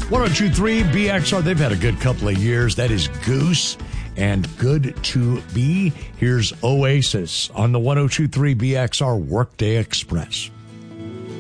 1023 BXR. They've had a good couple of years. That is Goose and Good to Be. Here's Oasis on the 1023 BXR Workday Express.